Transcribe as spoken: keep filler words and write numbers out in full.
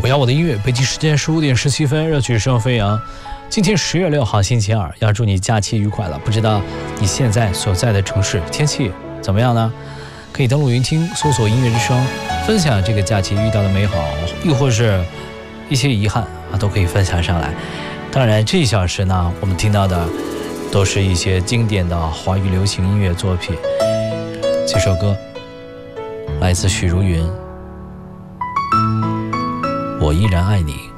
我要我的音乐，北京时间十五点十七分，热曲声飞扬。今天十月六号星期二，要祝你假期愉快了。不知道你现在所在的城市天气怎么样呢？可以登录云听，搜索音乐之声，分享这个假期遇到的美好，又或是一些遗憾啊，都可以分享上来。当然，这一小时呢，我们听到的都是一些经典的华语流行音乐作品。这首歌来自许茹芸，我依然爱你。